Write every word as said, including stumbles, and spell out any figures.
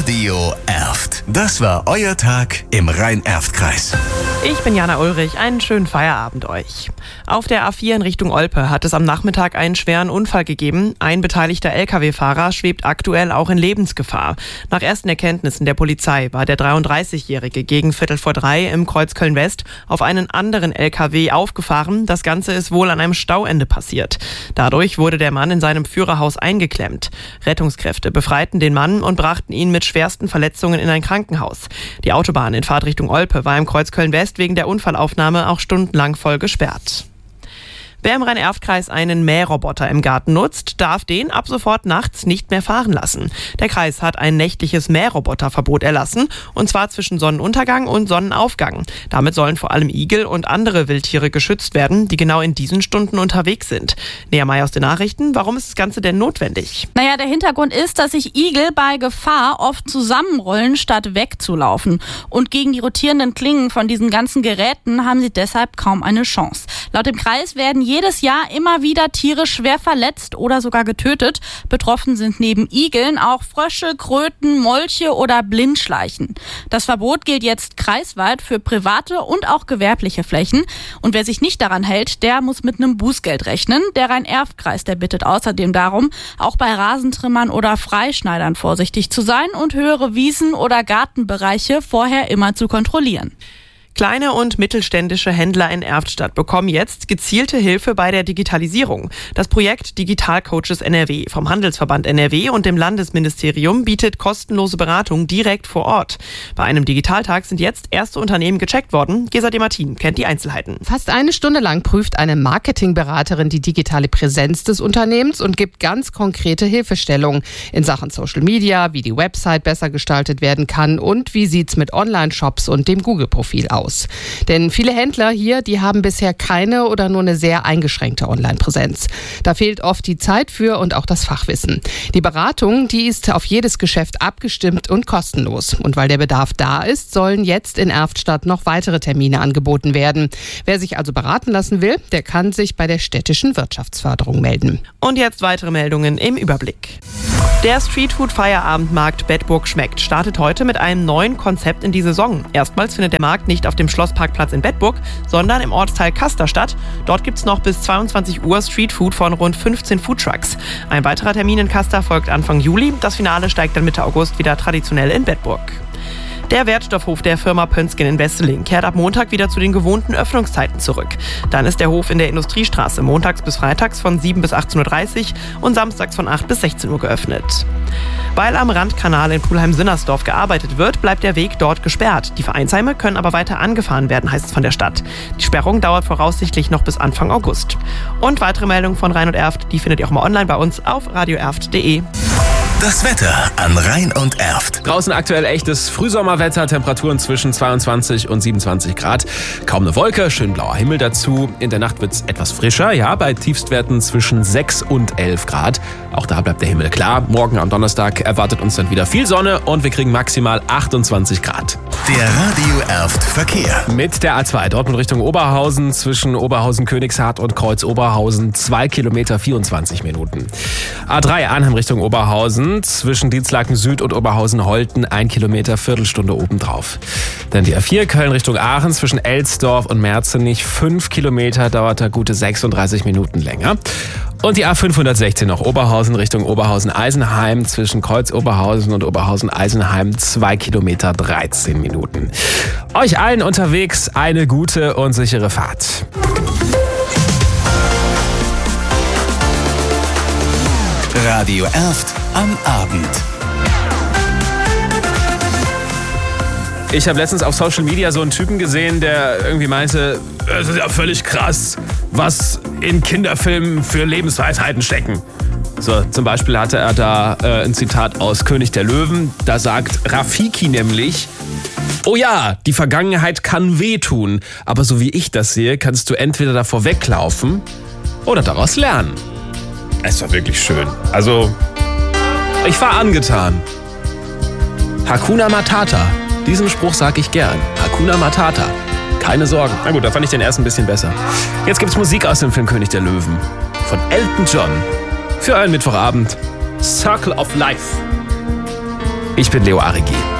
Radio Erft. Das war euer Tag im Rhein-Erft-Kreis. Ich bin Jana Ulrich, einen schönen Feierabend euch. Auf der A vier in Richtung Olpe hat es am Nachmittag einen schweren Unfall gegeben. Ein beteiligter L K W-Fahrer schwebt aktuell auch in Lebensgefahr. Nach ersten Erkenntnissen der Polizei war der dreiunddreißigjährige gegen Viertel vor drei im Kreuz Köln-West auf einen anderen L K W aufgefahren. Das Ganze ist wohl an einem Stauende passiert. Dadurch wurde der Mann in seinem Führerhaus eingeklemmt. Rettungskräfte befreiten den Mann und brachten ihn mit schwersten Verletzungen in ein Krankenhaus. Die Autobahn in Fahrtrichtung Olpe war im Kreuz Köln-West wegen der Unfallaufnahme auch stundenlang voll gesperrt. Wer im Rhein-Erft-Kreis einen Mähroboter im Garten nutzt, darf den ab sofort nachts nicht mehr fahren lassen. Der Kreis hat ein nächtliches Mähroboterverbot erlassen, und zwar zwischen Sonnenuntergang und Sonnenaufgang. Damit sollen vor allem Igel und andere Wildtiere geschützt werden, die genau in diesen Stunden unterwegs sind. Nea May aus den Nachrichten, warum ist das Ganze denn notwendig? Naja, der Hintergrund ist, dass sich Igel bei Gefahr oft zusammenrollen, statt wegzulaufen. Und gegen die rotierenden Klingen von diesen ganzen Geräten haben sie deshalb kaum eine Chance. Laut dem Kreis werden jedes Jahr immer wieder Tiere schwer verletzt oder sogar getötet. Betroffen sind neben Igeln auch Frösche, Kröten, Molche oder Blindschleichen. Das Verbot gilt jetzt kreisweit für private und auch gewerbliche Flächen. Und wer sich nicht daran hält, der muss mit einem Bußgeld rechnen. Der Rhein-Erft-Kreis, der bittet außerdem darum, auch bei Rasentrimmern oder Freischneidern vorsichtig zu sein und höhere Wiesen- oder Gartenbereiche vorher immer zu kontrollieren. Kleine und mittelständische Händler in Erftstadt bekommen jetzt gezielte Hilfe bei der Digitalisierung. Das Projekt Digital Coaches N R W vom Handelsverband N R W und dem Landesministerium bietet kostenlose Beratung direkt vor Ort. Bei einem Digitaltag sind jetzt erste Unternehmen gecheckt worden. Gesa Demartin kennt die Einzelheiten. Fast eine Stunde lang prüft eine Marketingberaterin die digitale Präsenz des Unternehmens und gibt ganz konkrete Hilfestellungen in Sachen Social Media, wie die Website besser gestaltet werden kann und wie sieht's mit Online-Shops und dem Google-Profil aus. Denn viele Händler hier, die haben bisher keine oder nur eine sehr eingeschränkte Online-Präsenz. Da fehlt oft die Zeit für und auch das Fachwissen. Die Beratung, die ist auf jedes Geschäft abgestimmt und kostenlos. Und weil der Bedarf da ist, sollen jetzt in Erftstadt noch weitere Termine angeboten werden. Wer sich also beraten lassen will, der kann sich bei der städtischen Wirtschaftsförderung melden. Und jetzt weitere Meldungen im Überblick. Der Streetfood-Feierabendmarkt Bedburg schmeckt startet heute mit einem neuen Konzept in die Saison. Erstmals findet der Markt nicht auf dem Schlossparkplatz in Bedburg, sondern im Ortsteil Kaster statt. Dort gibt es noch bis zweiundzwanzig Uhr Streetfood von rund fünfzehn Foodtrucks. Ein weiterer Termin in Kaster folgt Anfang Juli. Das Finale steigt dann Mitte August wieder traditionell in Bedburg. Der Wertstoffhof der Firma Pönsken in Wesseling kehrt ab Montag wieder zu den gewohnten Öffnungszeiten zurück. Dann ist der Hof in der Industriestraße montags bis freitags von sieben bis achtzehn Uhr dreißig und samstags von acht bis sechzehn Uhr geöffnet. Weil am Randkanal in Pulheim-Sinnersdorf gearbeitet wird, bleibt der Weg dort gesperrt. Die Vereinsheime können aber weiter angefahren werden, heißt es von der Stadt. Die Sperrung dauert voraussichtlich noch bis Anfang August. Und weitere Meldungen von Rhein und Erft, die findet ihr auch mal online bei uns auf radio erft punkt de. Das Wetter an Rhein und Erft. Draußen aktuell echtes Frühsommerwetter, Temperaturen zwischen zweiundzwanzig und siebenundzwanzig Grad. Kaum eine Wolke, schön blauer Himmel dazu. In der Nacht wird es etwas frischer, ja, bei Tiefstwerten zwischen sechs und elf Grad. Auch da bleibt der Himmel klar. Morgen am Donnerstag erwartet uns dann wieder viel Sonne und wir kriegen maximal achtundzwanzig Grad. Der Radio Erft Verkehr. Mit der A zwei Dortmund Richtung Oberhausen zwischen Oberhausen-Königshardt und Kreuz Oberhausen zwei Kilometer vierundzwanzig Minuten. A drei Arnhem Richtung Oberhausen zwischen Dienstlaken Süd und Oberhausen-Holten ein Kilometer Viertelstunde obendrauf. Dann die A vier Köln Richtung Aachen zwischen Elsdorf und Merzenich fünf Kilometer, dauert da gute sechsunddreißig Minuten länger. Und die A fünfhundertsechzehn noch Oberhausen Richtung Oberhausen-Eisenheim zwischen Kreuz Oberhausen und Oberhausen-Eisenheim zwei Kilometer dreizehn Minuten. Euch allen unterwegs eine gute und sichere Fahrt. Radio Erft am Abend. Ich habe letztens auf Social Media so einen Typen gesehen, der irgendwie meinte, es ist ja völlig krass, was in Kinderfilmen für Lebensweisheiten stecken. So, zum Beispiel hatte er da äh, ein Zitat aus König der Löwen. Da sagt Rafiki nämlich: Oh ja, die Vergangenheit kann wehtun, aber so wie ich das sehe, kannst du entweder davor weglaufen oder daraus lernen. Es war wirklich schön. Also, ich war angetan. Hakuna Matata. Diesen Spruch sage ich gern. Hakuna Matata. Keine Sorgen. Na gut, da fand ich den erst ein bisschen besser. Jetzt gibt's Musik aus dem Film König der Löwen. Von Elton John. Für euren Mittwochabend. Circle of Life. Ich Ich bin Leo Arigi.